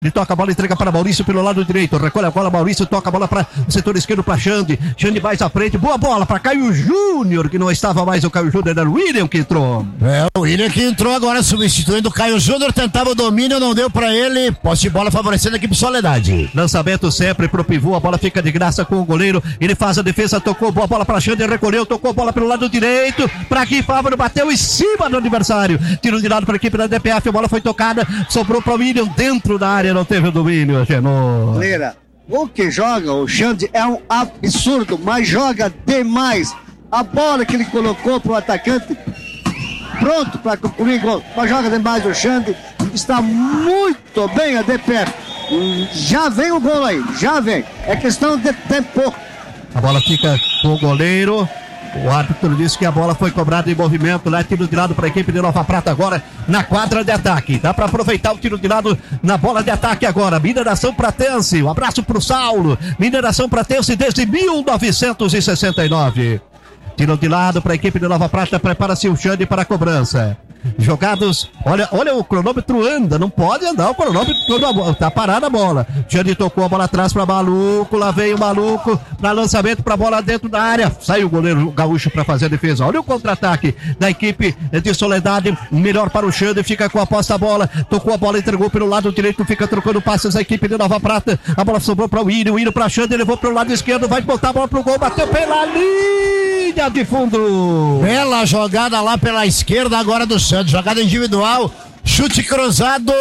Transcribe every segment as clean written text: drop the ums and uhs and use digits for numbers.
Ele toca a bola, entrega para Maurício pelo lado direito. Recolhe a bola, Maurício toca a bola para o setor esquerdo para Xande. Xande mais à frente. Boa bola para Caio Júnior, que não estava mais o Caio Júnior, era o William que entrou. O William que entrou agora substituindo o Caio Júnior. Tentava o domínio, não deu para ele. Posse de bola favorecendo a equipe Soledade. Lançamento sempre pro pivô. A bola fica de graça com o goleiro. Ele faz a defesa, tocou boa bola para Xande, recolheu, tocou a bola pelo lado direito. Para aqui, Fávaro bateu em cima do adversário. Tiro de lado para a equipe da DPF. A bola foi tocada, sobrou para o William dentro da área. Não teve o domínio, Genô. O que joga o Xande é um absurdo, mas joga demais. A bola que ele colocou pro atacante, pronto para concluir gol. Mas joga demais o Xande. Está muito bem a DPF. Já vem o gol aí, já vem. É questão de tempo. A bola fica com o goleiro. O árbitro disse que a bola foi cobrada em movimento, né? Tiro de lado para a equipe de Nova Prata agora na quadra de ataque. Dá para aproveitar o tiro de lado na bola de ataque agora. Mineração Pratense, um abraço pro Saulo. Mineração Pratense desde 1969. Tiro de lado para a equipe de Nova Prata, prepara-se o Xande para a cobrança. Jogados, olha o cronômetro anda, não pode andar o cronômetro, tá parada a bola. Xande tocou a bola atrás para Maluco, lá veio o Maluco para lançamento para bola dentro da área. Sai o goleiro gaúcho para fazer a defesa. Olha o contra-ataque da equipe de Soledade, melhor para o Xande, fica com a posse da bola, tocou a bola, entregou pelo lado direito, fica trocando passes a equipe de Nova Prata. A bola sobrou para o William para Xande, levou para o lado esquerdo, vai botar a bola pro gol, bateu pela linha de fundo. Bela jogada lá pela esquerda agora do Santos, jogada individual, chute cruzado,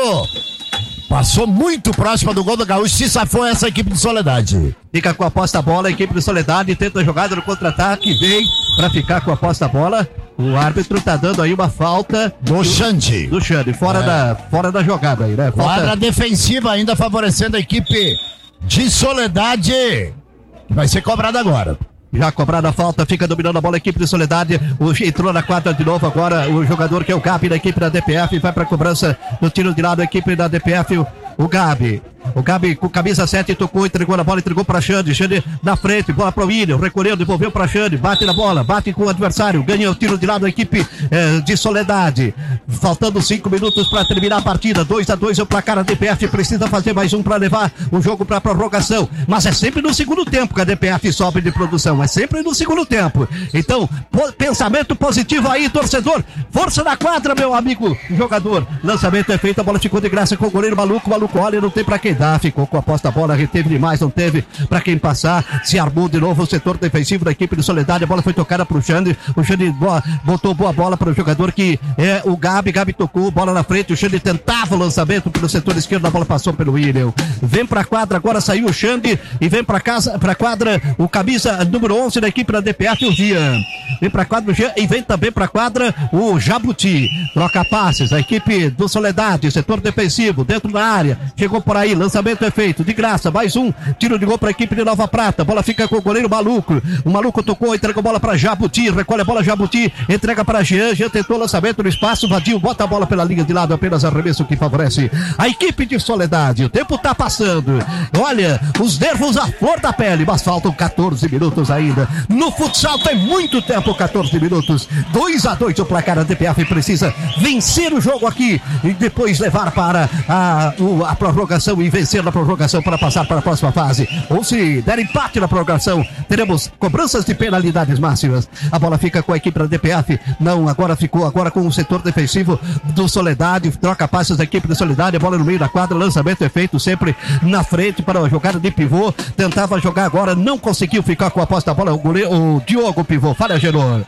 passou muito próxima do gol do Gaúcho, se safou essa equipe de Soledade. Fica com a posse da bola, a equipe de Soledade tenta a jogada no contra-ataque, vem para ficar com a posse da bola. O árbitro tá dando aí uma falta do Xande. Do Xande, fora da jogada aí, né? Quadra defensiva ainda favorecendo a equipe de Soledade, que vai ser cobrada agora. Já cobrada a falta, fica dominando a bola a equipe de Soledade. Entrou na quadra de novo agora o jogador que é o Gabi da equipe da DPF. Vai para a cobrança do tiro de lado a equipe da DPF, o Gabi. O Gabi com camisa 7 tocou, entregou na bola, entregou para Xande. Xande na frente, bola para o William, recolheu, devolveu para Xande, bate na bola, bate com o adversário, ganha o tiro de lado a equipe de Soledade. Faltando 5 minutos para terminar a partida, 2-2 é o placar. A DPF precisa fazer mais um para levar o jogo para a prorrogação, mas é sempre no segundo tempo que a DPF sobe de produção, é sempre no segundo tempo. Então, pensamento positivo aí, torcedor, força na quadra, meu amigo jogador. Lançamento é feito, a bola ficou de graça com o goleiro Maluco, olha, não tem para quem dá, ficou com a posse da bola, reteve demais, não teve para quem passar, se armou de novo o setor defensivo da equipe de Soledade. A bola foi tocada pro Xande, o Xande botou boa bola para o jogador que é o Gabi tocou, bola na frente, o Xande tentava o lançamento pelo setor esquerdo, a bola passou pelo William, vem pra quadra, agora saiu o Xande e vem pra quadra o camisa número 11 da equipe da DPF, o Jean, vem pra quadra o Jean e vem também pra quadra o Jabuti, troca passes, a equipe do Soledade, setor defensivo, dentro da área, chegou por aí, lançamento é feito, de graça, mais um tiro de gol para a equipe de Nova Prata, bola fica com o goleiro Maluco, o Maluco tocou, entrega a bola para Jabuti, recolhe a bola Jabuti, entrega para Jean, Jean tentou lançamento no espaço, Vadinho bota a bola pela linha de lado, apenas arremesso que favorece a equipe de Soledade. O tempo tá passando, olha, os nervos à flor da pele, mas faltam 14 minutos ainda, no futsal tem muito tempo, 14 minutos, 2-2 o placar. A DPF precisa vencer o jogo aqui e depois levar para a prorrogação e vencer na prorrogação para passar para a próxima fase, ou se der empate na prorrogação, teremos cobranças de penalidades máximas. A bola fica com a equipe da DPF, não, agora ficou com o setor defensivo do Soledade, troca passes da equipe da Soledade, a bola no meio da quadra, lançamento é feito sempre na frente para a jogada de pivô, tentava jogar agora, não conseguiu ficar com a posse da bola, o Diogo pivô, fala Genor.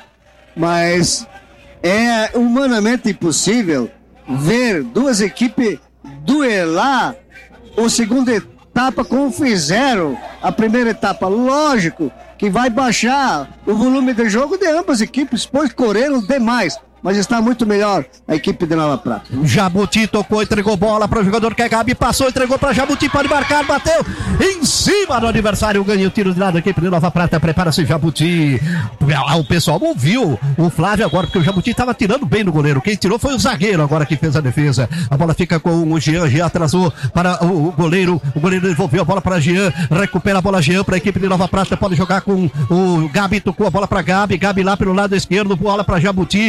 Mas é humanamente impossível ver duas equipes duelar a segunda etapa como fizeram a primeira etapa. Lógico que vai baixar o volume de jogo de ambas equipes, pois correram demais, mas está muito melhor a equipe de Nova Prata. Jabuti tocou, entregou bola para o jogador que é Gabi, passou, entregou para Jabuti, pode marcar, bateu em cima do adversário, ganha o tiro de lado da equipe de Nova Prata, prepara-se Jabuti. O pessoal não viu o Flávio agora, porque o Jabuti estava tirando bem do goleiro, quem tirou foi o zagueiro agora que fez a defesa. A bola fica com o Jean, Jean atrasou para o goleiro devolveu a bola para Jean, recupera a bola Jean para a equipe de Nova Prata, pode jogar com o Gabi, tocou a bola para Gabi lá pelo lado esquerdo, bola para Jabuti, ele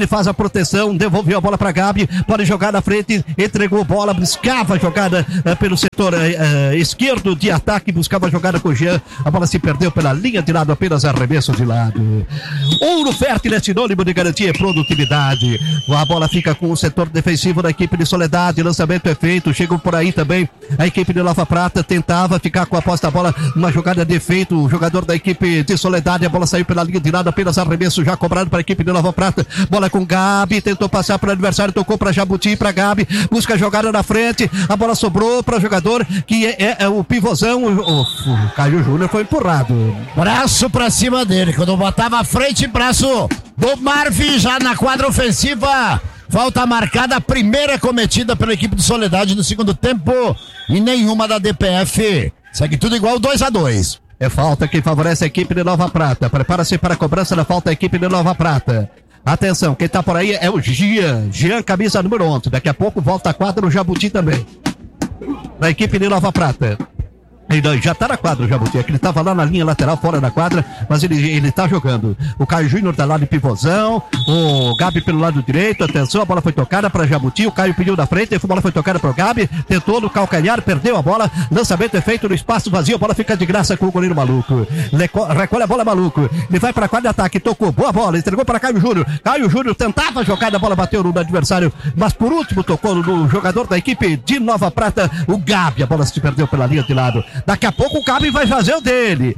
faz a proteção, devolveu a bola para Gabi, pode jogar na frente, entregou bola, buscava a jogada pelo setor esquerdo de ataque, buscava a jogada com o Jean, a bola se perdeu pela linha de lado, apenas arremesso de lado. Ouro Fértil é sinônimo de garantia e produtividade. A bola fica com o setor defensivo da equipe de Soledade, lançamento é feito, chegam por aí também a equipe de Nova Prata, tentava ficar com a posse da bola, uma jogada de efeito, o jogador da equipe de Soledade, a bola saiu pela linha de lado, apenas arremesso já cobrado para a equipe de Nova Prata, bola com Gabi, tentou passar para o adversário, tocou para Jabuti, para Gabi, busca a jogada na frente, a bola sobrou para o jogador que é o pivôzão, o Caio Júnior foi empurrado. Braço pra cima dele, quando botava a frente, braço do Marvin já na quadra ofensiva. Falta marcada, a primeira cometida pela equipe de Soledade no segundo tempo e nenhuma da DPF. Segue tudo igual, 2-2. É falta que favorece a equipe de Nova Prata. Prepara-se para a cobrança da falta a equipe de Nova Prata. Atenção, quem tá por aí é o Jean, camisa número 11. Daqui a pouco volta a quadra o Jabuti também. Da equipe de Nova Prata. Ele já tá na quadra o Jabuti, é que ele tava lá na linha lateral, fora da quadra, mas ele tá jogando. O Caio Júnior tá lá de pivôzão, o Gabi pelo lado direito, atenção, a bola foi tocada para Jabuti, o Caio pediu da frente, a bola foi tocada para o Gabi, tentou no calcanhar, perdeu a bola, lançamento é feito no espaço vazio, a bola fica de graça com o goleiro Maluco. Recolhe a bola Maluco, ele vai para a quadra de ataque, tocou, boa bola, entregou para Caio Júnior tentava jogar, a bola bateu no adversário, mas por último tocou no jogador da equipe de Nova Prata, o Gabi, a bola se perdeu pela linha de lado. Daqui a pouco o Gabi vai fazer o dele.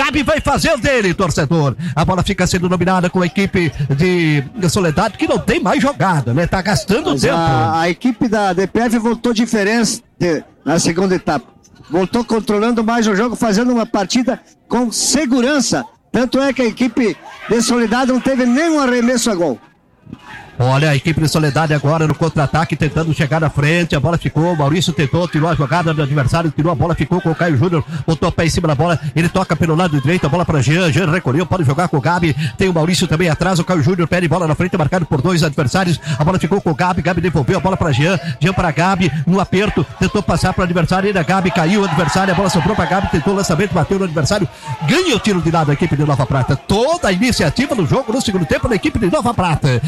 Torcedor. A bola fica sendo dominada com a equipe de Soledade, que não tem mais jogada, né? Tá gastando tempo. A equipe da DPF voltou diferente na segunda etapa. Voltou controlando mais o jogo, fazendo uma partida com segurança. Tanto é que a equipe de Soledade não teve nenhum arremesso a gol. Olha, a equipe de Soledade agora no contra-ataque, tentando chegar na frente, a bola ficou, o Maurício tentou, tirou a jogada do adversário, tirou a bola, ficou com o Caio Júnior, botou o pé em cima da bola, ele toca pelo lado direito, a bola para Jean recolheu, pode jogar com o Gabi, tem o Maurício também atrás, o Caio Júnior pede bola na frente, marcado por dois adversários, a bola ficou com o Gabi devolveu a bola para Jean para Gabi, no aperto, tentou passar para o adversário, ainda Gabi caiu, o adversário, a bola sobrou para Gabi, tentou o lançamento, bateu no adversário, ganha o tiro de lado a equipe de Nova Prata, toda a iniciativa do jogo no segundo tempo da equipe de Nova Prata,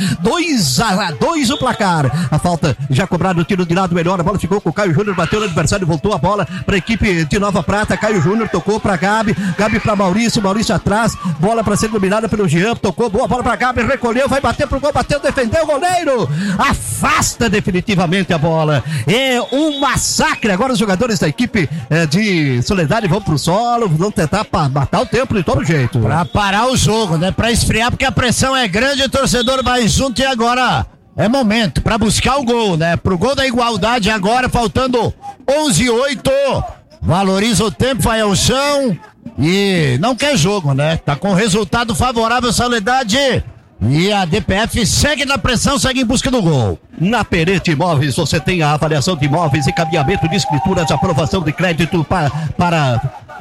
2-2 o placar, a falta já cobrado o tiro de lado melhor, a bola ficou com o Caio Júnior, bateu no adversário, voltou a bola para a equipe de Nova Prata, Caio Júnior tocou para Gabi para Maurício atrás, bola para ser dominada pelo Jean, tocou, boa bola para Gabi, recolheu, vai bater pro gol, bateu, defendeu o goleiro, afasta definitivamente a bola, é um massacre, agora os jogadores da equipe de Soledade vão pro solo, vão tentar matar o tempo de todo jeito. Pra parar o jogo, né, pra esfriar, porque a pressão é grande, o torcedor vai junto e agora é momento para buscar o gol, né? Pro gol da igualdade agora, faltando 11-8. Valoriza o tempo, vai ao chão e não quer jogo, né? Tá com resultado favorável a Soledade e a DPF segue na pressão, segue em busca do gol. Na Perete Imóveis você tem a avaliação de imóveis, encaminhamento de escrituras, aprovação de crédito para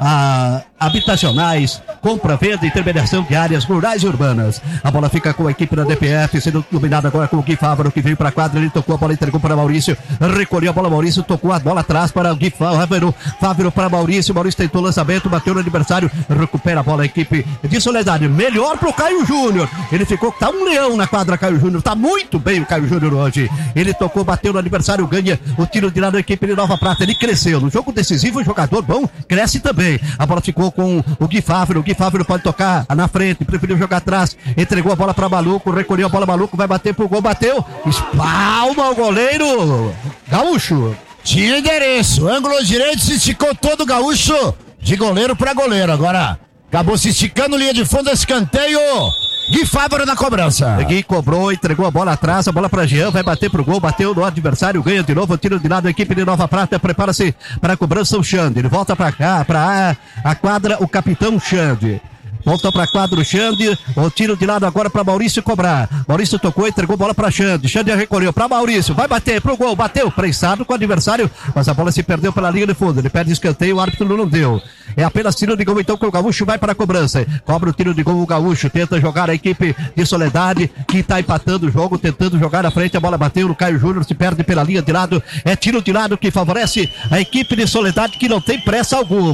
habitacionais, compra, venda e intermediação de áreas rurais e urbanas. A bola fica com a equipe da DPF, sendo dominada agora com o Gui Fávaro, que veio para a quadra, ele tocou a bola, entregou para Maurício, recolheu a bola, Maurício tocou a bola atrás para o Gui Fávaro para Maurício tentou o lançamento, bateu no adversário, recupera a bola a equipe de Soledade, melhor pro Caio Júnior, ele ficou, tá um leão na quadra, Caio Júnior, tá muito bem o Caio Júnior hoje, ele tocou, bateu no adversário, ganha o tiro de lado da equipe de Nova Prata, ele cresceu, no jogo decisivo o jogador bom cresce também, a bola ficou com o Gui Fávaro pode tocar na frente, preferiu jogar atrás, entregou a bola para Maluco, recolheu a bola, Maluco vai bater pro gol, bateu, espalma o goleiro Gaúcho. Tinha endereço, ângulo direito, se esticou todo o Gaúcho, de goleiro para goleiro, agora acabou se esticando, linha de fundo, escanteio, Gui Fávaro na cobrança. Gui cobrou, entregou a bola atrás, a bola para Jean, vai bater pro gol, bateu no adversário, ganha de novo, tiro de lado a equipe de Nova Prata, prepara-se para a cobrança o Xande, ele volta para cá, para a quadra, o capitão Xande. Volta para quadro o Xande, o tiro de lado agora para Maurício cobrar. Maurício tocou, entregou bola para Xande. Xande recolheu para Maurício, vai bater pro gol, bateu, prensado com o adversário, mas a bola se perdeu pela linha de fundo. Ele perde escanteio, o árbitro não deu. É apenas tiro de gol, então, que o Gaúcho vai para a cobrança. Cobra o tiro de gol, o Gaúcho tenta jogar a equipe de Soledade, que está empatando o jogo, tentando jogar à frente. A bola bateu no Caio Júnior, se perde pela linha de lado. É tiro de lado que favorece a equipe de Soledade, que não tem pressa alguma.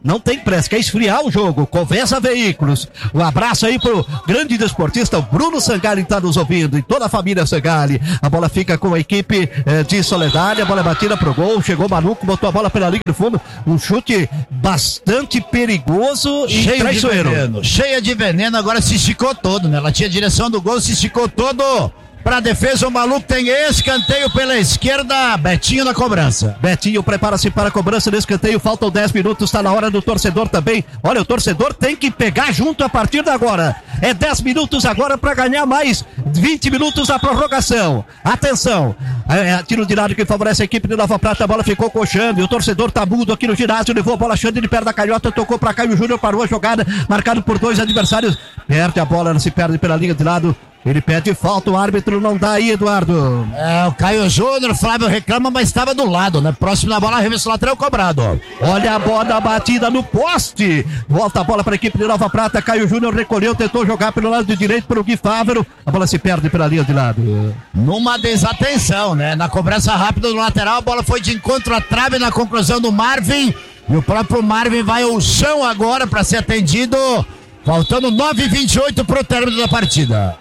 não tem pressa, quer esfriar o jogo. Conversa Veículos. Um abraço aí pro grande desportista, o Bruno Sangali, que tá nos ouvindo, e toda a família Sangali. A bola fica com a equipe de Soledade, a bola é batida pro gol, chegou o Maluco, botou a bola pela linha do fundo, um chute bastante perigoso e traiçoeiro. Cheia de veneno, agora se esticou todo, né? Ela tinha direção do gol, se esticou todo. Pra defesa, o Maluco tem escanteio pela esquerda, Betinho na cobrança. Betinho prepara-se para a cobrança do escanteio, faltam 10 minutos, está na hora do torcedor também. Olha, o torcedor tem que pegar junto a partir de agora. É 10 minutos agora para ganhar mais 20 minutos da prorrogação. Atenção, tiro de lado que favorece a equipe de Nova Prata, a bola ficou coxando e o torcedor tá mudo aqui no ginásio, levou a bola achando de perto da canhota, tocou para Caio Júnior, parou a jogada, marcado por 2 adversários, perde a bola, ela se perde pela linha de lado. Ele pede falta, o árbitro não dá aí, Eduardo. O Caio Júnior, Flávio reclama, mas estava do lado, né? Próximo da bola, arremesso lateral cobrado. Olha a bola batida no poste. Volta a bola para a equipe de Nova Prata. Caio Júnior recolheu, tentou jogar pelo lado de direito para o Gui Fávero. A bola se perde pela linha de lado. Numa desatenção, né? Na cobrança rápida do lateral, a bola foi de encontro à trave na conclusão do Marvin. E o próprio Marvin vai ao chão agora para ser atendido. Faltando 9:28 para o término da partida.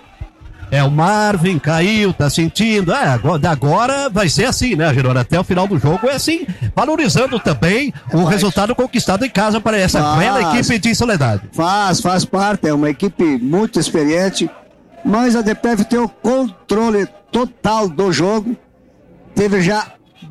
O Marvin caiu, tá sentindo. Agora vai ser assim, né, Gerona? Até o final do jogo é assim, valorizando também o resultado conquistado em casa para essa bela equipe de Soledade. Faz parte, é uma equipe muito experiente, mas a DPF tem o controle total do jogo. Teve já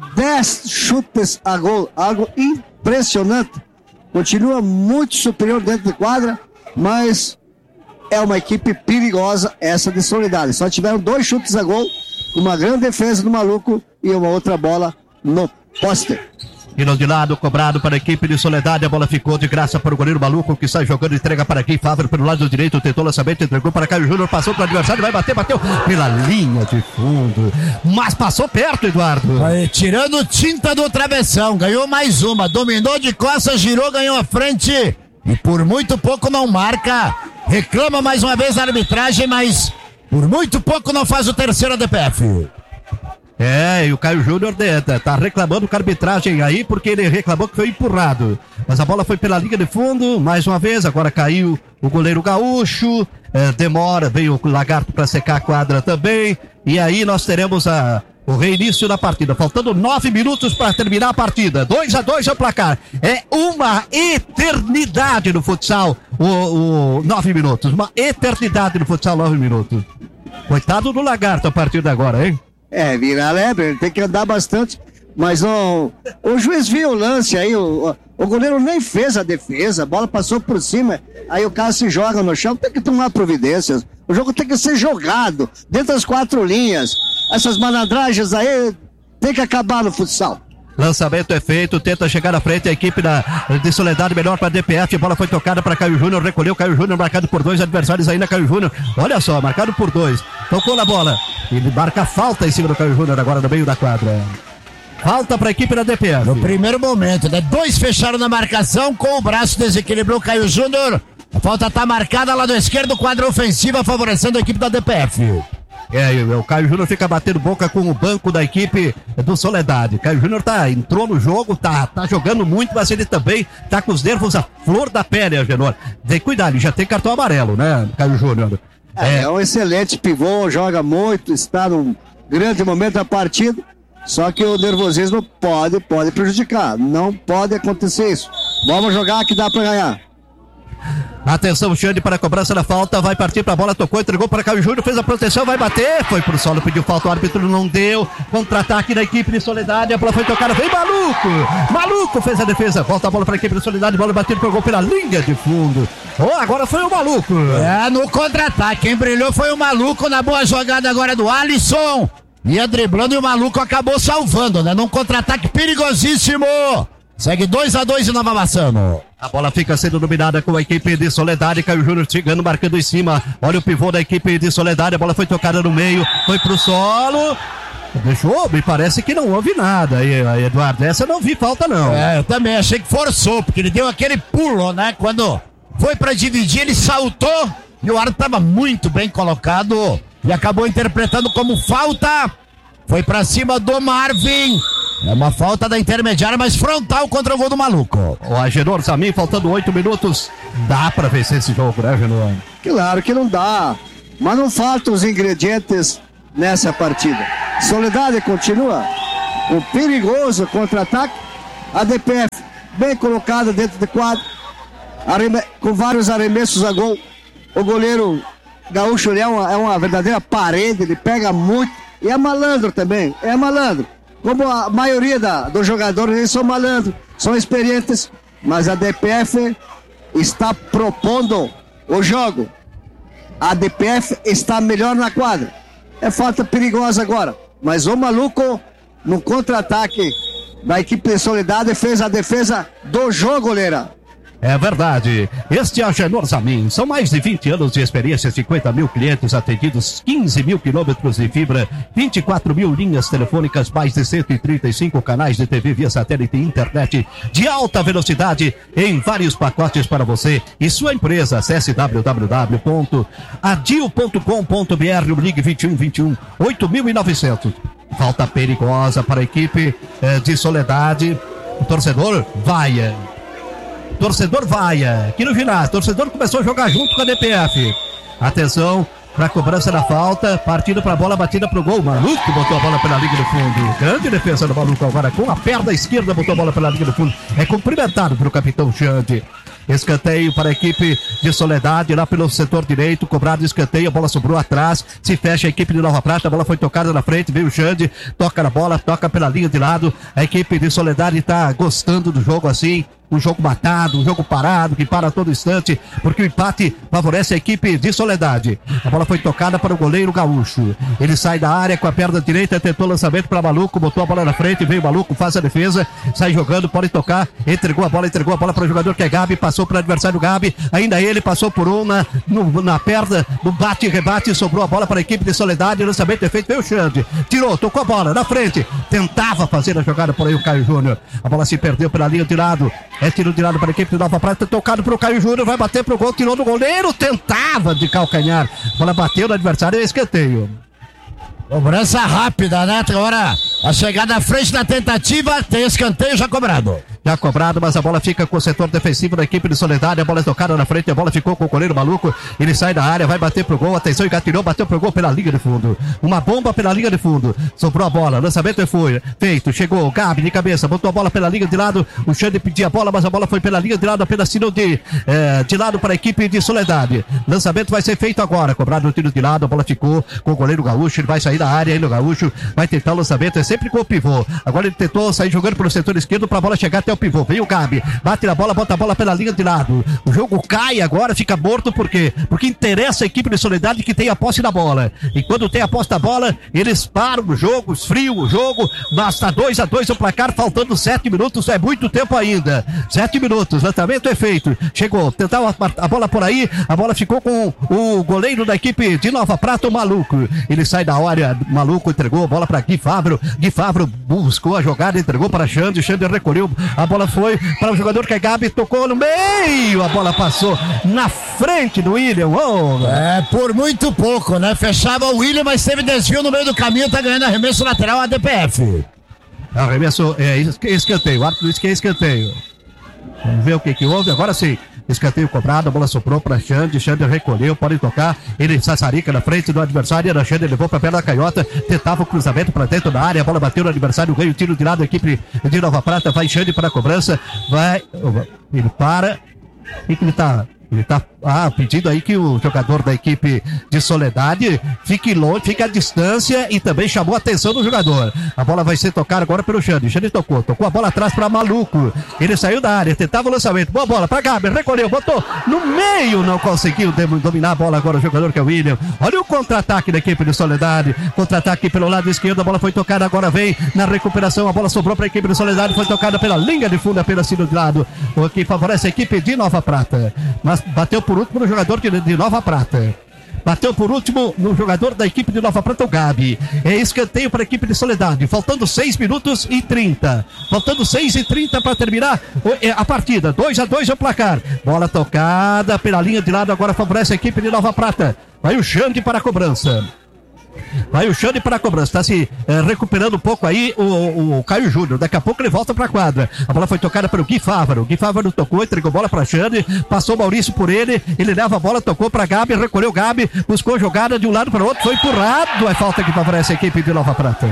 10 chutes a gol, algo impressionante. Continua muito superior dentro de quadra, mas é uma equipe perigosa essa de Soledade. Só tiveram 2 chutes a gol, uma grande defesa do Maluco e uma outra bola no poste. Tiro de lado, cobrado para a equipe de Soledade, a bola ficou de graça para o goleiro Maluco, que sai jogando, entrega para quem? Fávero pelo lado direito, tentou lançamento, entregou para Caio Júnior, passou para o adversário, vai bater, bateu pela linha de fundo, mas passou perto, Eduardo. Aí, tirando tinta do travessão, ganhou mais uma, dominou de costas, girou, ganhou a frente e por muito pouco não marca. Reclama mais uma vez a arbitragem, mas por muito pouco não faz o terceiro DPF. E o Caio Júnior tá reclamando com a arbitragem aí, porque ele reclamou que foi empurrado. Mas a bola foi pela linha de fundo, mais uma vez, agora caiu o goleiro gaúcho, demora, veio o Lagarto para secar a quadra também, e aí nós teremos o reinício da partida, faltando 9 minutos para terminar a partida, 2-2 é o placar, é uma eternidade no futsal, 9 minutos, uma eternidade no futsal, 9 minutos. Coitado do Lagarto a partir de agora, hein? Virar lebre, ele tem que andar bastante, mas o juiz viu o lance aí, o goleiro nem fez a defesa, a bola passou por cima, aí o cara se joga no chão, tem que tomar providências, o jogo tem que ser jogado dentro das 4 linhas, essas malandragens aí tem que acabar no futsal. Lançamento é feito, tenta chegar à frente a equipe de Soledade, melhor para a DPF, a bola foi tocada para Caio Júnior, recolheu Caio Júnior, marcado por 2 adversários ainda, Caio Júnior, olha só, marcado por 2, tocou na bola, ele marca falta em cima do Caio Júnior agora no meio da quadra. Falta para a equipe da DPF. No primeiro momento, né? 2 fecharam na marcação, com o braço desequilibrou o Caio Júnior, a falta está marcada lá do esquerdo, quadra ofensiva favorecendo a equipe da DPF. O Caio Júnior fica batendo boca com o banco da equipe do Soledade. Caio Júnior entrou no jogo, tá jogando muito, mas ele também tá com os nervos à flor da pele, Agenor. Tem cuidado, ele já tem cartão amarelo, né, Caio Júnior? É um excelente pivô, joga muito, está num grande momento da partida, só que o nervosismo pode prejudicar, não pode acontecer isso. Vamos jogar que dá pra ganhar. Atenção, Xande para a cobrança da falta, vai partir para a bola, tocou, entregou para Caio Júnior, fez a proteção, vai bater, foi pro solo, pediu falta, o árbitro não deu, contra-ataque da equipe de Soledade, a bola foi tocada, vem Maluco fez a defesa, volta a bola para a equipe de Soledade, bola batida, pegou pela linha de fundo, agora foi o Maluco. No contra-ataque, quem brilhou foi o Maluco, na boa jogada agora do Alisson, ia driblando e o Maluco acabou salvando, né, num contra-ataque perigosíssimo. Segue 2-2 e Nova Bassano. A bola fica sendo dominada com a equipe de Soledade. Caio Júnior chegando, marcando em cima. Olha o pivô da equipe de Soledade. A bola foi tocada no meio, foi pro solo. Deixou, me parece que não houve nada aí, Eduardo. Essa eu não vi falta, não. Eu também achei que forçou, porque ele deu aquele pulo, né? Quando foi pra dividir, ele saltou e o árbitro tava muito bem colocado e acabou interpretando como falta. Foi pra cima do Marvin. É uma falta da intermediária, mas frontal contra o gol do Maluco. O Agenor Zamin, faltando 8 minutos. Dá pra vencer esse jogo, né, Agenor? Claro que não dá, mas não faltam os ingredientes nessa partida. Soledade continua o perigoso contra-ataque. A DPF bem colocada dentro do quadro, com vários arremessos a gol. O goleiro gaúcho é uma verdadeira parede, ele pega muito e é malandro também, é malandro. Como a maioria dos jogadores, eles são malandros, são experientes, mas a DPF está propondo o jogo. A DPF está melhor na quadra. É falta perigosa agora, mas o Maluco, no contra-ataque da equipe de Soledade, fez a defesa do jogo, goleira. É verdade. Este é Agenor Zamin. São mais de 20 anos de experiência, 50 mil clientes atendidos, 15 mil quilômetros de fibra, 24 mil linhas telefônicas, mais de 135 canais de TV via satélite e internet de alta velocidade em vários pacotes para você e sua empresa. Acesse www.adil.com.br, ligue 21 8.900. Falta perigosa para a equipe de Soledade. O torcedor vai. Aqui no ginásio, o torcedor começou a jogar junto com a DPF. Atenção para a cobrança da falta, partindo para a bola, batida para o gol. Maluco botou a bola pela linha do fundo. Grande defesa do Maluco agora, com a perna esquerda botou a bola pela linha do fundo. É cumprimentado pelo capitão Xande. Escanteio para a equipe de Soledade, lá pelo setor direito, cobrado escanteio, a bola sobrou atrás, se fecha a equipe de Nova Prata, a bola foi tocada na frente, veio o Xande, toca na bola, toca pela linha de lado, a equipe de Soledade está gostando do jogo assim, um jogo matado, um jogo parado, que para a todo instante, porque o empate favorece a equipe de Soledade. A bola foi tocada para o goleiro gaúcho, ele sai da área com a perna direita, tentou lançamento para Maluco, botou a bola na frente, veio o Maluco, faz a defesa, sai jogando, pode tocar, entregou a bola para o jogador que é Gabi, passou para o adversário Gabi, ainda ele passou por na perna, no bate e rebate, sobrou a bola para a equipe de Soledade, lançamento feito, veio o Xande, tirou, tocou a bola na frente, tentava fazer a jogada por aí o Caio Júnior, a bola se perdeu pela linha de lado, é tiro de lado para a equipe de Nova Prata, tocado para o Caio Júnior, vai bater para o gol, tirou do goleiro, tentava de calcanhar, a bola bateu no adversário, é escanteio. Cobrança rápida, né? Agora a chegada à frente da tentativa, tem escanteio já cobrado. Já cobrado, mas a bola fica com o setor defensivo da equipe de Soledade, a bola é tocada na frente, a bola ficou com o goleiro Maluco, ele sai da área, vai bater pro gol, atenção, engatilhou, bateu pro gol pela linha de fundo, uma bomba pela linha de fundo, sobrou a bola, lançamento foi feito, chegou o Gabi de cabeça, botou a bola pela linha de lado, o Xande pedia a bola, mas a bola foi pela linha de lado, apenas tirou de lado para a equipe de Soledade, lançamento vai ser feito agora, cobrado no tiro de lado, a bola ficou com o goleiro Gaúcho, ele vai sair da área, ainda o Gaúcho vai tentar o lançamento, é sempre com o pivô, agora ele tentou sair jogando pelo setor esquerdo para a bola chegar até o pivô, veio o Gabi, bate na bola, bota a bola pela linha de lado, o jogo cai agora, fica morto, por quê? Porque interessa a equipe de Soledade que tem a posse da bola, e quando tem a posse da bola, eles param o jogo, esfriam o jogo, basta 2-2 o placar, faltando 7 minutos, é muito tempo ainda, 7 minutos, lançamento é feito, chegou, tentava a bola por aí, a bola ficou com o goleiro da equipe de Nova Prata, o Maluco, ele sai da área, Maluco entregou a bola para Gui Favro buscou a jogada, entregou para Xande recolheu, a bola foi para o jogador que é Gabi, tocou no meio, a bola passou na frente do William. Por muito pouco, né? Fechava o William, mas teve desvio no meio do caminho, tá ganhando arremesso lateral a DPF. Arremesso, escanteio, o árbitro disse que é escanteio. Vamos ver o que houve, agora sim. Escanteio cobrado, a bola soprou para Xande recolheu, pode tocar, ele sassarica na frente do adversário, a Xande levou para a perna da canhota, tentava o cruzamento para dentro da área, a bola bateu no adversário, ganha o tiro de lado, a equipe de Nova Prata, vai Xande para a cobrança, ele para, e que ele tá pedindo aí que o jogador da equipe de Soledade fique longe, fique à distância, e também chamou a atenção do jogador. A bola vai ser tocada agora pelo Xande tocou a bola atrás para Maluco, ele saiu da área, tentava o lançamento, boa bola para Gabi, recolheu, botou no meio, não conseguiu dominar a bola agora o jogador que é o William. Olha o contra-ataque da equipe de Soledade, contra-ataque pelo lado esquerdo, a bola foi tocada, agora vem na recuperação, a bola sobrou para a equipe de Soledade, foi tocada pela linha de fundo, apenas de lado, o que favorece a equipe de Nova Prata, mas bateu por último no jogador de Nova Prata. Bateu por último no jogador da equipe de Nova Prata, o Gabi. É escanteio para a equipe de Soledade. Faltando 6 minutos e 30. Faltando 6:30 para terminar a partida. 2-2 é o placar. Bola tocada pela linha de lado. Agora favorece a equipe de Nova Prata. Vai o Xande para a cobrança. Vai o Xande para a cobrança, está se recuperando um pouco aí o Caio Júnior, daqui a pouco ele volta para a quadra. A bola foi tocada pelo Gui Fávaro tocou, entregou bola para Xande, passou o Maurício por ele leva a bola, tocou para Gabi, recolheu Gabi, buscou jogada de um lado para o outro, foi empurrado, é falta que favorece a equipe de Nova Prata.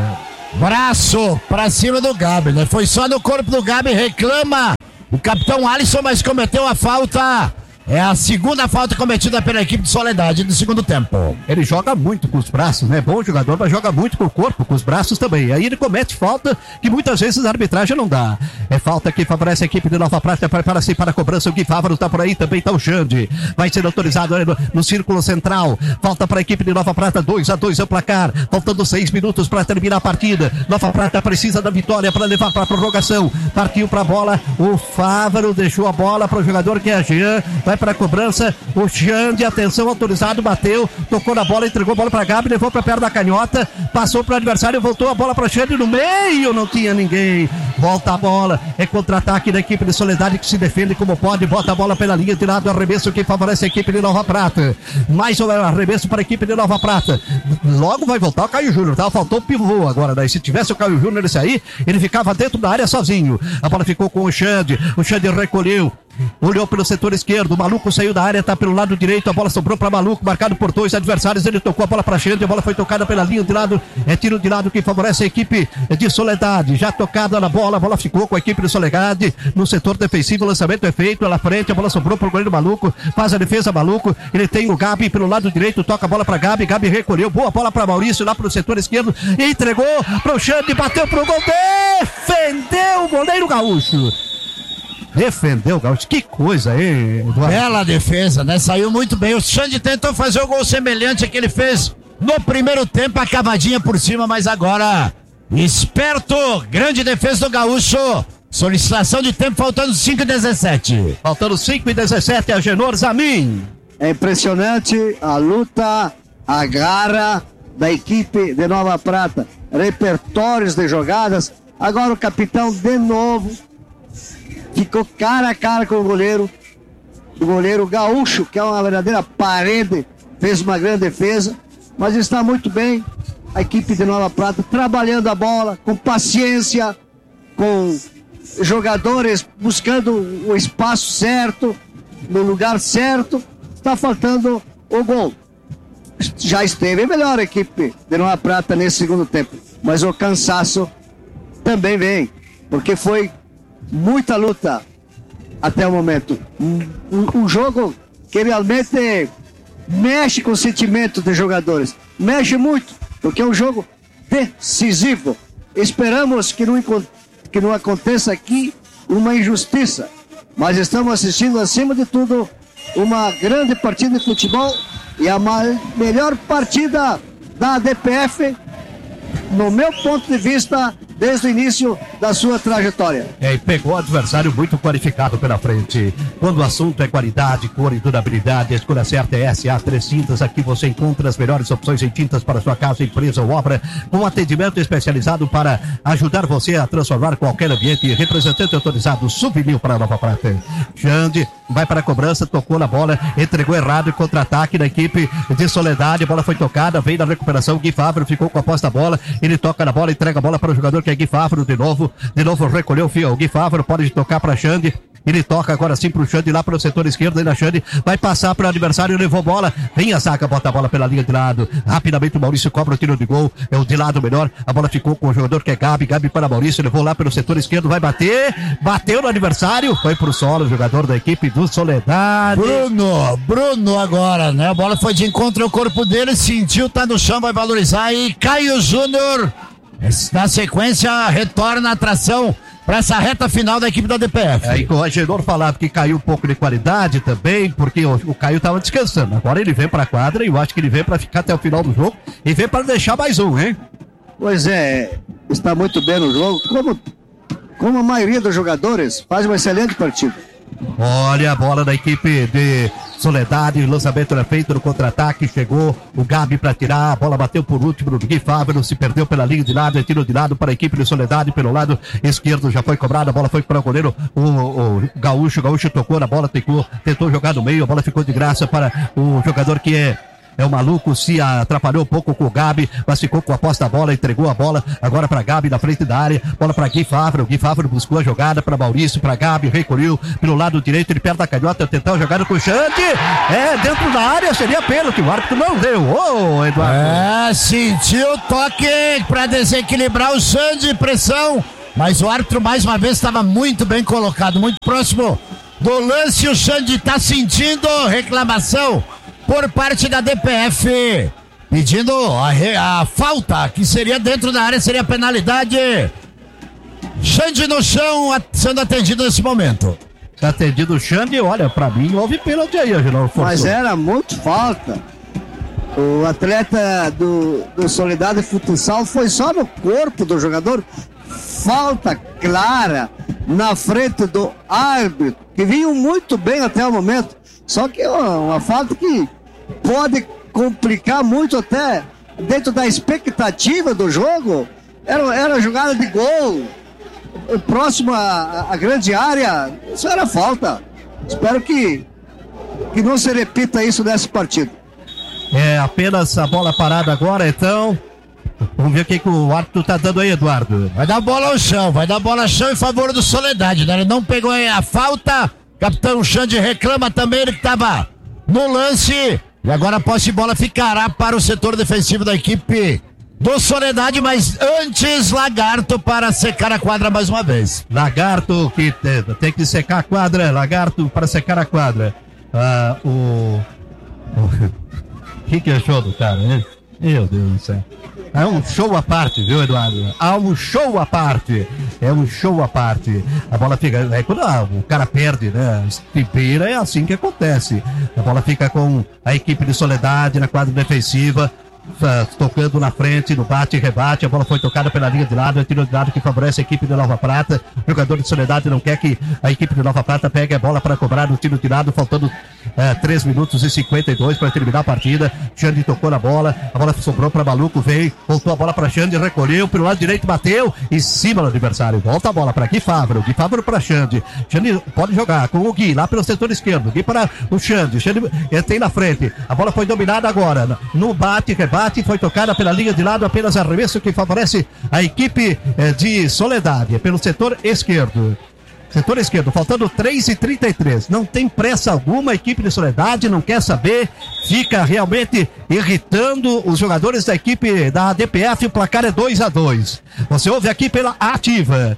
Braço para cima do Gabi, né? Foi só no corpo do Gabi, reclama o capitão Alisson, mas cometeu a falta. É a segunda falta cometida pela equipe de Soledade no segundo tempo. Ele joga muito com os braços, né? Bom jogador, mas joga muito com o corpo, com os braços também. Aí ele comete falta que muitas vezes a arbitragem não dá. É falta que favorece a equipe de Nova Prata. Prepara-se para a cobrança. O Gui Fávaro tá por aí, também tá o Xande. Vai ser autorizado no círculo central. Falta para a equipe de Nova Prata. 2-2 é o placar. Faltando 6 minutos para terminar a partida. Nova Prata precisa da vitória para levar para a prorrogação. Partiu para a bola. O Fávaro deixou a bola para o jogador que é Jean. Vai para a cobrança, o Xande, atenção, autorizado, bateu, tocou na bola, entregou a bola para Gabi, levou para perto da canhota, passou para o adversário, voltou a bola para Xande no meio, não tinha ninguém, volta a bola, é contra-ataque da equipe de Soledade que se defende como pode, bota a bola pela linha de lado, arremesso que favorece a equipe de Nova Prata, mais um arremesso para a equipe de Nova Prata, logo vai voltar o Caio Júnior, tá? Faltou o pivô agora, daí se tivesse o Caio Júnior esse aí, ele ficava dentro da área sozinho, a bola ficou com o Xande recolheu, olhou pelo setor esquerdo, o Maluco saiu da área, tá pelo lado direito, a bola sobrou para Maluco, marcado por 2 adversários, ele tocou a bola para Xande, a bola foi tocada pela linha de lado, é tiro de lado que favorece a equipe de Soledade, já tocada na bola, a bola ficou com a equipe de Soledade, no setor defensivo, o lançamento é feito, lá frente, a bola sobrou pro goleiro Maluco, faz a defesa Maluco, ele tem o Gabi pelo lado direito, toca a bola para Gabi, Gabi recolheu, boa bola para Maurício, lá pro setor esquerdo, entregou pro Xande, bateu pro gol, defendeu o goleiro Gaúcho. Defendeu o Gaúcho, que coisa, hein, Eduardo? Bela defesa, né? Saiu muito bem. O Xande tentou fazer o gol semelhante a que ele fez no primeiro tempo, a cavadinha por cima, mas agora, esperto, grande defesa do Gaúcho. Solicitação de tempo, faltando 5:17. Faltando 5:17, a Genor Zamin. É impressionante a luta, a garra da equipe de Nova Prata. Repertórios de jogadas. Agora o capitão de novo ficou cara a cara com o goleiro Gaúcho, que é uma verdadeira parede, fez uma grande defesa, mas está muito bem a equipe de Nova Prata, trabalhando a bola, com paciência, com jogadores buscando o espaço certo, no lugar certo, está faltando o gol. Já esteve melhor a equipe de Nova Prata nesse segundo tempo, mas o cansaço também vem, porque foi muita luta até o momento. Um jogo que realmente mexe com o sentimento dos jogadores. Mexe muito, porque é um jogo decisivo. Esperamos que não aconteça aqui uma injustiça. Mas estamos assistindo, acima de tudo, uma grande partida de futebol e a melhor partida da DPF, no meu ponto de vista, desde o início da sua trajetória. E pegou o adversário muito qualificado pela frente. Quando o assunto é qualidade, cor e durabilidade, a escolha certa é SA3 Tintas. Aqui você encontra as melhores opções em tintas para sua casa, empresa ou obra, com atendimento especializado para ajudar você a transformar qualquer ambiente. Representante autorizado, Souvenir para Nova Prata. Xande vai para a cobrança, tocou na bola, entregou errado, contra-ataque da equipe de Soledade, a bola foi tocada, veio na recuperação, Gui Fávaro ficou com a posse da bola, ele toca na bola, entrega a bola para o jogador que é Gui Fávaro, de novo recolheu o fio, o Gui Fávaro pode tocar para Xande, ele toca agora sim pro Xande lá pro setor esquerdo, ainda Xande vai passar para o adversário, levou bola, vem a zaga, bota a bola pela linha de lado, rapidamente o Maurício cobra o tiro de gol, é o de lado melhor, a bola ficou com o jogador que é Gabi para Maurício, levou lá pelo setor esquerdo, vai bater, bateu no adversário, foi pro solo, o jogador da equipe do Soledade. Bruno agora, né, a bola foi de encontro ao corpo dele, sentiu, tá no chão, vai valorizar e Caio Júnior, na sequência, retorna a atração para essa reta final da equipe da DPF. Aí o Agenor falava que caiu um pouco de qualidade também, porque o Caio estava descansando. Agora ele vem para a quadra e eu acho que ele vem para ficar até o final do jogo e vem para deixar mais um, hein? Pois é, está muito bem no jogo, como a maioria dos jogadores faz uma excelente partida. Olha a bola da equipe de Soledade, lançamento era feito no contra-ataque, chegou o Gabi para tirar, a bola bateu por último no Gui Fávaro, se perdeu pela linha de lado, é tiro de lado para a equipe de Soledade, pelo lado esquerdo já foi cobrada, a bola foi para o goleiro, o Gaúcho tocou na bola, tentou jogar no meio, a bola ficou de graça para o jogador que é o Maluco se atrapalhou um pouco com o Gabi, mas ficou com a posse da bola, entregou a bola agora para Gabi na frente da área, bola para Gui Favre. O Gui Favre buscou a jogada para Maurício, para Gabi, recolheu pelo lado direito, ele perto da canhota, tentou a jogada com o Xande, dentro da área, seria pênalti, o árbitro não deu. Ô, Eduardo. Sentiu o toque para desequilibrar o Xande, pressão, mas o árbitro mais uma vez estava muito bem colocado, muito próximo do lance. O Xande está sentindo reclamação por parte da DPF, pedindo a falta, que seria dentro da área, seria penalidade. Xande no chão, sendo atendido nesse momento. Está atendido o Xande, olha, pra mim houve pênalti aí, Agenor. Mas era muito falta. O atleta do Soledade Futsal foi só no corpo do jogador. Falta clara na frente do árbitro, que vinha muito bem até o momento. Só que uma falta que pode complicar muito até dentro da expectativa do jogo. Era jogada de gol, próximo à grande área. Isso era falta. Espero que não se repita isso nessa partida. Apenas a bola parada agora, então. Vamos ver o que o árbitro tá dando aí, Eduardo. Vai dar bola ao chão, em favor do Soledade, né? Ele não pegou a falta. Capitão Xande reclama também, ele que tava no lance. E agora a posse de bola ficará para o setor defensivo da equipe do Soledade, mas antes Lagarto para secar a quadra mais uma vez. Lagarto que tem que secar a quadra, Lagarto para secar a quadra. O que achou do cara, né? Meu Deus do céu. É um show à parte, viu, Eduardo? Um show à parte. É um show à parte. A bola fica. Quando o cara perde, né? Estripeira, é assim que acontece. A bola fica com a equipe de Soledade na quadra defensiva. Tocando na frente, no bate e rebate, a bola foi tocada pela linha de lado, é tiro de lado que favorece a equipe de Nova Prata. O jogador de Soledade não quer que a equipe de Nova Prata pegue a bola para cobrar no tiro de lado, faltando 3 minutos e 52 para terminar a partida. Xande tocou na bola, a bola sobrou para Maluco, veio, voltou a bola para Xande, recolheu pelo lado direito, bateu em cima do adversário, volta a bola para Gui Favre, Gui Favre para Xande. Xande pode jogar com o Gui lá pelo setor esquerdo, Gui para o Xande, Xande tem na frente, a bola foi dominada agora no bate, rebate, foi tocada pela linha de lado, apenas arremesso que favorece a equipe de Soledade, pelo setor esquerdo. Setor esquerdo, faltando 3:33. Não tem pressa alguma, a equipe de Soledade não quer saber, fica realmente irritando os jogadores da equipe da DPF. O placar é 2-2. Você ouve aqui pela Ativa.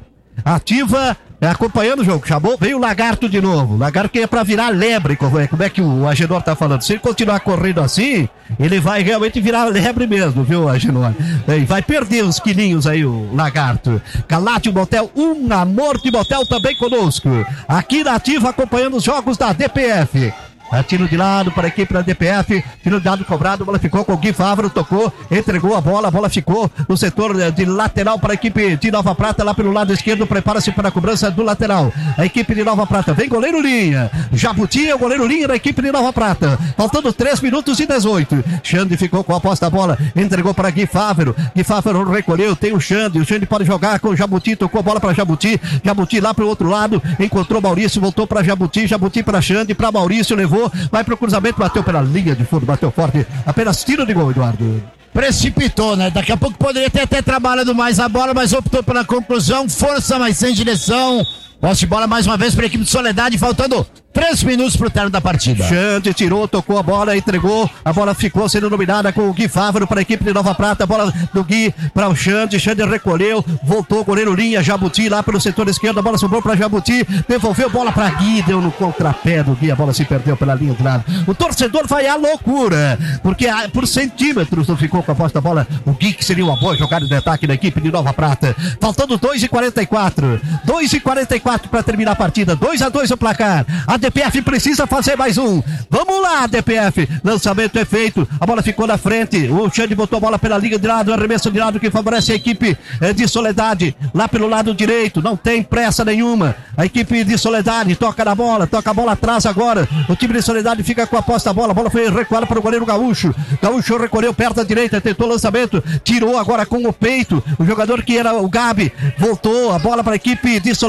Ativa acompanhando o jogo, chamou, veio o Lagarto de novo. Lagarto que é pra virar lebre, como é que o Agenor tá falando. Se ele continuar correndo assim, ele vai realmente virar lebre mesmo, viu, Agenor? Vai perder uns quilinhos aí o Lagarto. Calate Motel, um amor de motel também conosco. Aqui na Ativa, acompanhando os jogos da DPF. Tiro de lado para a equipe da DPF, tiro de lado cobrado, a bola ficou com o Gui Favre, tocou, entregou a bola ficou no setor de lateral para a equipe de Nova Prata, lá pelo lado esquerdo, prepara-se para a cobrança do lateral. A equipe de Nova Prata, vem goleiro Linha, Jabuti é o goleiro Linha da equipe de Nova Prata, faltando 3 minutos e 18. Xande ficou com a posse da bola, entregou para Gui Favre recolheu, tem o Xande pode jogar com o Jabuti, tocou a bola para Jabuti lá para o outro lado, encontrou Maurício, voltou para Jabuti para Xande, para Maurício, levou, vai pro cruzamento, bateu pela linha de fundo, bateu forte, apenas tiro de gol, Eduardo. Precipitou, né? Daqui a pouco poderia ter até trabalhado mais a bola, mas optou pela conclusão, força, mas sem direção. Posse de bola mais uma vez para a equipe de Soledade, faltando 3 minutos pro término da partida. Xande tirou, tocou a bola, entregou, a bola ficou sendo dominada com o Gui Favre para a equipe de Nova Prata, a bola do Gui para o Xande recolheu, voltou, goleiro Linha, Jabuti lá pelo setor esquerdo, a bola sobrou para Jabuti, devolveu a bola para Gui, deu no contrapé do Gui, a bola se perdeu pela linha de lado. O torcedor vai à loucura, porque por centímetros não ficou com a posse da bola, o Gui, que seria uma boa jogada de ataque da equipe de Nova Prata, faltando 2:44 para terminar a partida, 2-2 o placar. A DPF precisa fazer mais um. Vamos lá, DPF. Lançamento é feito. A bola ficou na frente. O Xande botou a bola pela linha de lado. Arremesso de lado que favorece a equipe de Soledade. Lá pelo lado direito. Não tem pressa nenhuma. A equipe de Soledade toca na bola. Toca a bola atrás agora. O time de Soledade fica com a posse da bola. A bola foi recuada para o goleiro Gaúcho. Gaúcho recolheu perto da direita. Tentou o lançamento. Tirou agora com o peito. O jogador que era o Gabi. Voltou a bola para a equipe de Soledade. A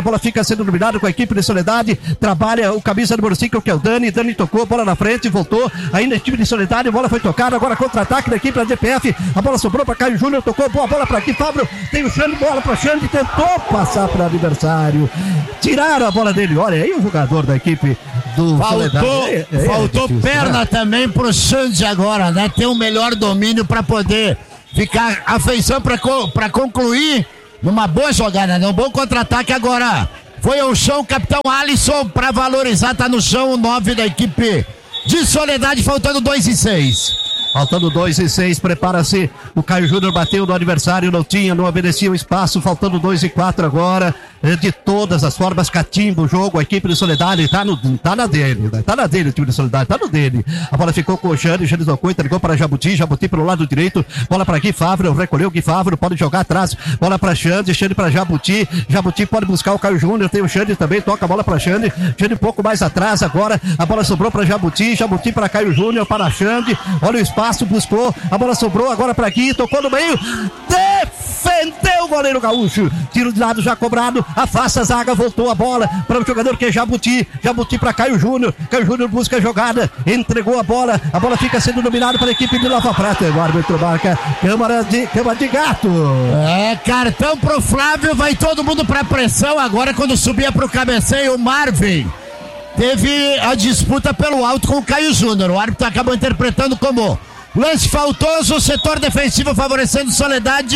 bola fica sendo dominada com a equipe de Soledade, trabalha o camisa número 5, que é o Dani tocou, bola na frente, voltou, ainda time de Soledade, bola foi tocada, agora contra-ataque da equipe da DPF, a bola sobrou para Caio Júnior, tocou, boa bola para aqui, Fábio, tem o Xande, bola para Xande, tentou passar para o adversário, tiraram a bola dele, olha aí o jogador da equipe do Soledade. Faltou perna também pro Xande agora, né? Tem um melhor domínio para poder ficar a feição para concluir numa boa jogada, né? Um bom contra-ataque agora. Foi ao chão o capitão Alisson para valorizar, tá no chão o 9 da equipe de Soledade, faltando 2:06. Faltando 2:06, prepara-se. O Caio Júnior bateu no adversário, não obedecia o espaço. Faltando 2:04 agora. De todas as formas, catimba o jogo. A equipe de Soledade tá na dele. Tá na dele o time de Soledade, tá no dele. A bola ficou com o Xande tocou, entregou para Jabuti pelo lado direito. Bola para Gui Fávaro, recolheu Gui Fávaro, pode jogar atrás. Bola para Xande para Jabuti pode buscar o Caio Júnior, tem o Xande também, toca a bola para Xande um pouco mais atrás agora. A bola sobrou para Jabuti para Caio Júnior, para Xande. Olha o espaço, buscou, a bola sobrou agora para Gui, tocou no meio, defendeu o goleiro gaúcho, tiro de lado já cobrado, afasta a zaga, voltou a bola para o jogador que é Jabuti para Caio Júnior busca a jogada, entregou a bola fica sendo dominado pela equipe de Nova Prata. O árbitro marca câmara de gato. Cartão pro Flávio, vai todo mundo pra pressão agora. Quando subia pro cabeceio, o Marvin teve a disputa pelo alto com o Caio Júnior, o árbitro acabou interpretando como lance faltoso, setor defensivo favorecendo Soledade.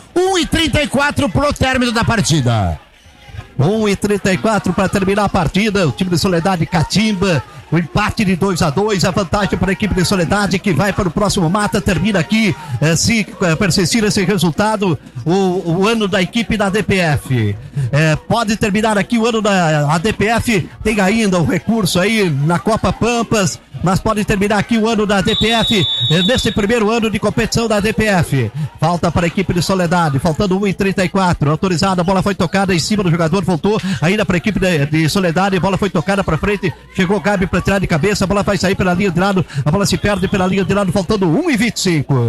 1:34 pro término da partida. 1:34 para terminar a partida. O time de Soledade catimba o empate de 2-2, a vantagem para a equipe de Soledade, que vai para o próximo mata. Termina aqui, se persistir esse resultado, o ano da equipe da DPF. Pode terminar aqui o ano da DPF, tem ainda o recurso aí na Copa Pampas, mas pode terminar aqui o ano da DPF, nesse primeiro ano de competição da DPF. Falta para a equipe de Soledade, faltando 1:34, autorizada, a bola foi tocada em cima do jogador, voltou ainda para a equipe de Soledade, a bola foi tocada para frente, chegou o Gabi para tirar de cabeça, a bola vai sair pela linha de lado, a bola se perde pela linha de lado, faltando 1:25,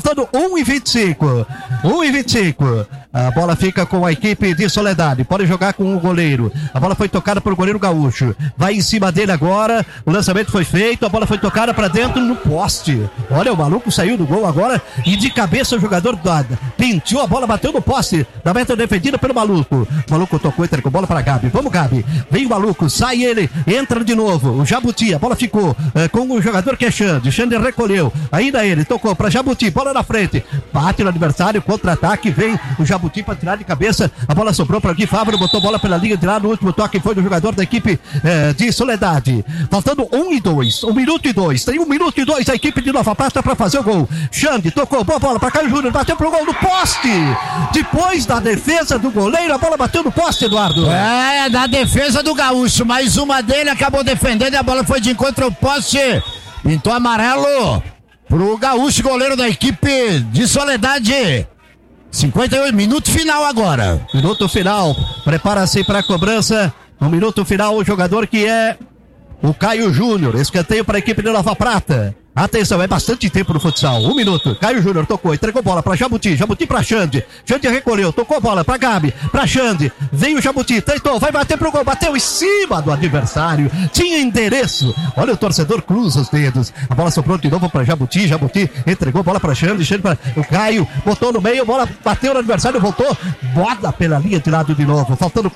a bola fica com a equipe de Soledade, pode jogar com o goleiro, a bola foi tocada para o goleiro gaúcho, vai em cima dele agora, o lançamento foi feito, a bola foi tocada para dentro no poste, olha, o maluco saiu do gol agora e de cabeça o jogador penteou a bola, bateu no poste da meta defendida pelo maluco, o maluco tocou, entregou a bola para Gabi, vamos Gabi, vem o maluco, sai ele, entra de novo, o Jabuti, a bola ficou com o jogador que é Xande recolheu, ainda ele, tocou para Jabuti, bola na frente, bate no adversário, contra-ataque, vem o Jabuti para tirar de cabeça, a bola sobrou para Gui Fávaro, botou a bola pela linha de lá, no último toque foi do jogador da equipe de Soledade, faltando 1:02, 1 minuto e 2, tem 1 minuto e 2 a equipe de Nova Prata para fazer o gol. Xande tocou, boa bola para Caio Júnior, bateu pro gol no poste, depois da defesa do goleiro, a bola bateu no poste, Eduardo. Da defesa do gaúcho, mais uma dele, acabou defendendo e a bola foi de encontro ao poste, pintou amarelo pro gaúcho, goleiro da equipe de Soledade. 58, minuto final agora. Minuto final, prepara-se para a cobrança, no minuto final o jogador que é o Caio Júnior, escanteio para a equipe de Nova Prata. Atenção, é bastante tempo no futsal. 1 minuto. Caio Júnior tocou, entregou bola para Jabuti para Xande. Xande recolheu, tocou bola para Gabi, para Xande. Veio o Jabuti, tentou, vai bater pro gol, bateu em cima do adversário. Tinha endereço. Olha, o torcedor cruza os dedos. A bola sobrou de novo para Jabuti entregou bola para Xande para o Caio, botou no meio, bola bateu no adversário, voltou, bola pela linha de lado de novo. Faltando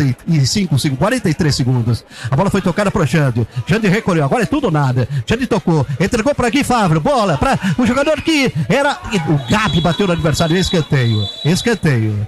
43 segundos. A bola foi tocada para Xande. Xande recolheu, agora é tudo ou nada. Xande tocou, entregou para Gui Fávaro, bola para o jogador que era o Gabi, bateu no adversário, escanteio.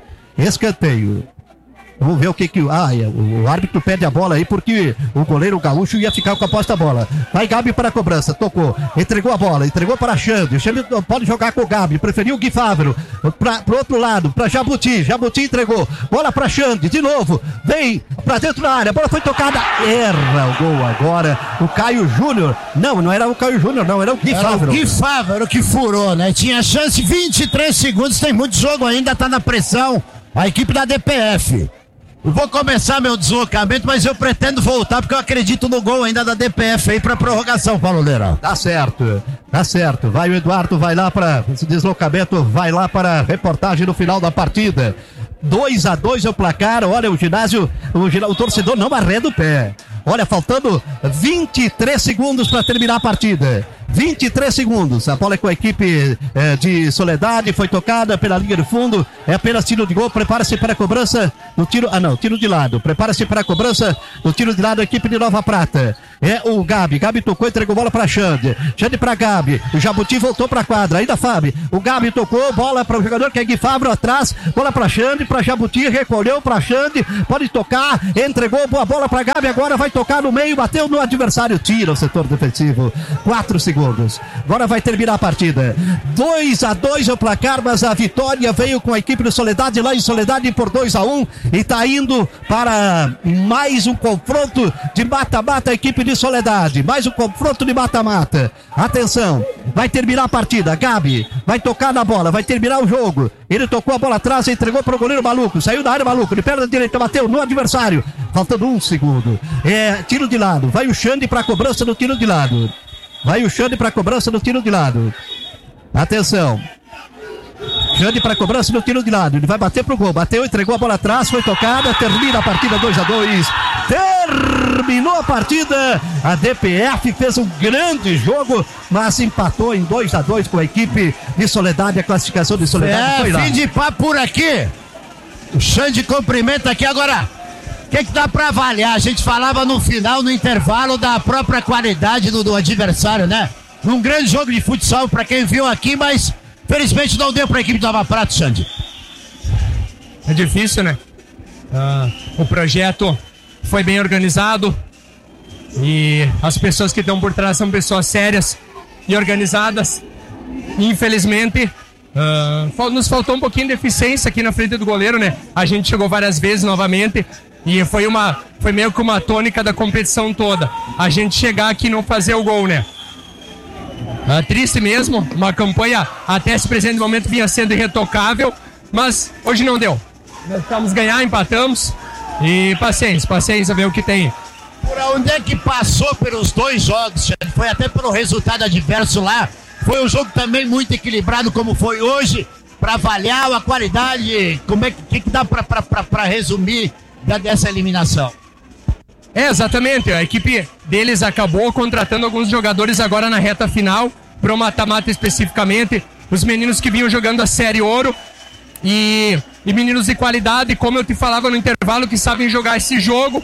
Vamos ver o que o árbitro pede a bola aí, porque o goleiro gaúcho ia ficar com a posta bola. Vai Gabi para a cobrança, tocou, entregou a bola, entregou para Xande. Xande pode jogar com o Gabi, preferiu o Gui Fávaro pro outro lado, para Jabuti entregou, bola para Xande, de novo, vem para dentro da área, a bola foi tocada, erra o gol agora, o Caio Júnior, não era o Caio Júnior, não, era o Gui Fávaro. O Gui Fávaro que furou, né? Tinha chance, 23 segundos, tem muito jogo ainda, tá na pressão a equipe da DPF. Eu vou começar meu deslocamento, mas eu pretendo voltar porque eu acredito no gol ainda da DPF aí pra prorrogação, Paulo Leira. Tá certo. Vai o Eduardo, vai lá para esse deslocamento, vai lá para a reportagem no final da partida. 2-2 é o placar. Olha, o torcedor não arreda o pé. Olha, faltando 23 segundos para terminar a partida. 23 segundos. A bola é com a equipe de Soledade. Foi tocada pela linha de fundo. É apenas tiro de gol. Prepara-se para a cobrança do tiro. Tiro de lado. Prepara-se para a cobrança do tiro de lado. A equipe de Nova Prata. É o Gabi. Gabi tocou, entregou bola para Xande. Xande para Gabi. O Jabuti voltou para a quadra. Ainda Fábio. O Gabi tocou. Bola para o jogador que é Gui Fábio atrás. Bola para Xande. Para Jabuti. Recolheu para Xande. Pode tocar. Entregou. Boa bola para Gabi. Agora vai tocar no meio. Bateu no adversário. Tira o setor defensivo. 4 segundos. Agora vai terminar a partida. 2-2 é o placar, mas a vitória veio com a equipe de Soledade lá em Soledade por 2-1 e está indo para mais um confronto de mata-mata a equipe de Soledade. Mais um confronto de mata-mata. Atenção, vai terminar a partida. Gabi vai tocar na bola, vai terminar o jogo. Ele tocou a bola atrás, entregou para o goleiro Maluco. Saiu da área Maluco, de perna direita, bateu no adversário. Faltando 1 segundo. Tiro de lado. Vai o Xande para a cobrança do tiro de lado. Vai o Xande para a cobrança do tiro de lado. Atenção. Xande para a cobrança do tiro de lado. Ele vai bater pro gol. Bateu, entregou a bola atrás. Foi tocada. Termina a partida 2-2. Terminou a partida. A DPF fez um grande jogo, mas empatou em 2-2 com a equipe de Soledade. A classificação de Soledade foi lá. Fim de papo por aqui. O Xande cumprimenta aqui agora. O que dá pra avaliar? A gente falava no final, no intervalo, da própria qualidade do adversário, né? Num grande jogo de futsal pra quem viu aqui, mas felizmente não deu pra equipe de Nova Prata, Xande. É difícil, né? O projeto foi bem organizado e as pessoas que estão por trás são pessoas sérias e organizadas. Infelizmente, nos faltou um pouquinho de eficiência aqui na frente do goleiro, né? A gente chegou várias vezes novamente. E foi meio que uma tônica da competição toda. A gente chegar aqui e não fazer o gol, né? Triste mesmo. Uma campanha até esse presente momento vinha sendo irretocável. Mas hoje não deu. Nós precisamos ganhar, empatamos. E paciência, ver o que tem. Por onde é que passou pelos 2 jogos? Foi até pelo resultado adverso lá. Foi um jogo também muito equilibrado como foi hoje. Para avaliar a qualidade. Como é que dá para resumir dessa eliminação? Exatamente, a equipe deles acabou contratando alguns jogadores agora na reta final, pro mata-mata especificamente, os meninos que vinham jogando a Série Ouro e meninos de qualidade, como eu te falava no intervalo, que sabem jogar esse jogo.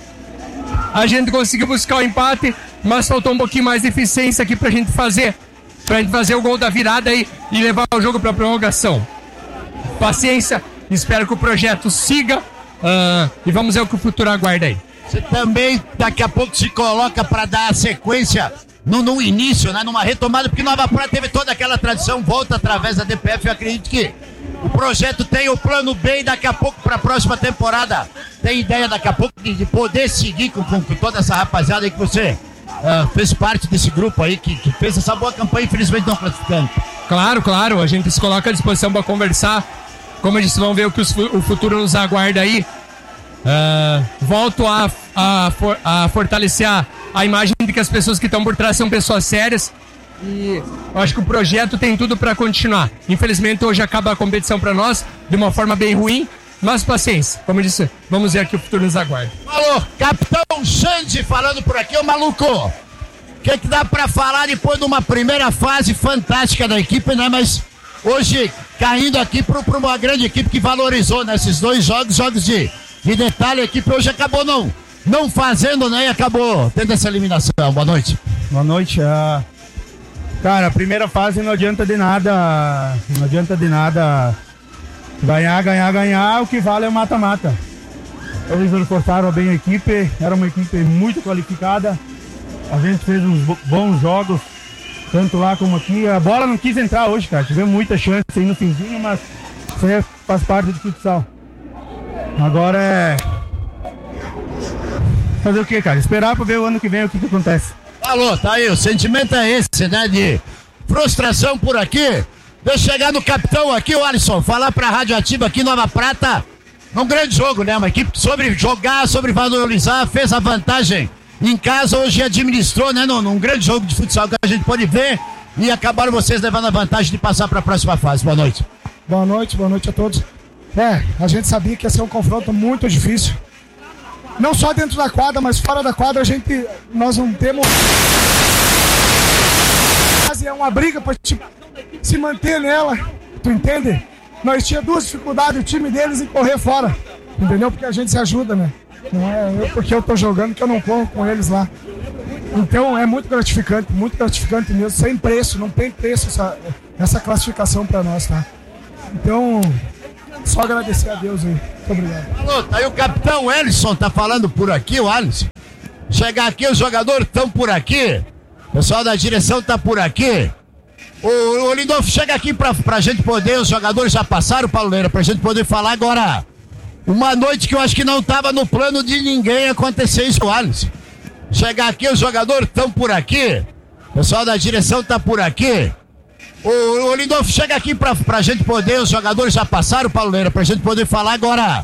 A gente conseguiu buscar o empate, mas faltou um pouquinho mais de eficiência aqui pra gente fazer o gol da virada e levar o jogo pra prorrogação. Paciência, espero que o projeto siga. E vamos ver o que o futuro aguarda aí. Você também daqui a pouco se coloca para dar a sequência no início, né? Numa retomada, porque Nova Prata teve toda aquela tradição, volta através da DPF. Eu acredito que o projeto tem o plano B e daqui a pouco para a próxima temporada tem ideia daqui a pouco de poder seguir com toda essa rapaziada aí que você fez parte desse grupo aí que fez essa boa campanha, infelizmente não classificando. Claro, a gente se coloca à disposição para conversar. Como eu disse, vamos ver o que o futuro nos aguarda aí. Volto a fortalecer a imagem de que as pessoas que estão por trás são pessoas sérias. E eu acho que o projeto tem tudo para continuar. Infelizmente, hoje acaba a competição para nós de uma forma bem ruim. Mas paciência, como eu disse, vamos ver o que o futuro nos aguarda. Alô, Capitão Xande falando por aqui, ô Maluco. O que dá para falar depois de uma primeira fase fantástica da equipe, né? Mas hoje caindo aqui para uma grande equipe que valorizou nesses 2 jogos de detalhe. A equipe hoje acabou não fazendo, né? E acabou tendo essa eliminação. Boa noite. Boa noite. Cara, a primeira fase não adianta de nada. Não adianta de nada ganhar. O que vale é o mata-mata. Eles reforçaram bem a equipe. Era uma equipe muito qualificada. A gente fez uns bons jogos, tanto lá como aqui. A bola não quis entrar hoje, cara. Tivemos muita chance aí no finzinho, mas isso aí faz parte do futsal. Agora é fazer o que, cara? Esperar para ver o ano que vem o que acontece. Alô, tá aí, o sentimento é esse, né? De frustração por aqui. Deixa eu chegar no capitão aqui, o Alisson, falar pra Rádio Ativa aqui, Nova Prata. Um grande jogo, né? Uma equipe sobre jogar, sobre valorizar, fez a vantagem em casa, hoje administrou, né? Num grande jogo de futsal que a gente pode ver. E acabaram vocês levando a vantagem de passar para a próxima fase. Boa noite. Boa noite a todos. A gente sabia que ia ser um confronto muito difícil. Não só dentro da quadra, mas fora da quadra nós não temos... É uma briga para se manter nela, tu entende? Nós tínhamos 2 dificuldades, o time deles em correr fora, entendeu? Porque a gente se ajuda, né? Não é eu porque eu tô jogando que eu não corro com eles lá. Então é muito gratificante mesmo, sem preço, não tem preço essa classificação para nós, tá? Então, só agradecer a Deus aí. Muito obrigado. Alô, tá aí o capitão Ellison, tá falando por aqui, o Alisson. Chegar aqui, os jogadores estão por aqui. O pessoal da direção tá por aqui. O Lindolfo, chega aqui pra gente poder, os jogadores já passaram, Paulo Leira, pra gente poder falar agora. Uma noite que eu acho que não tava no plano de ninguém acontecer isso, Alisson. Chegar aqui, os jogadores estão por aqui. O pessoal da direção tá por aqui. O Lindolfo, chega aqui pra gente poder, os jogadores já passaram, Paulo Leira, pra gente poder falar agora.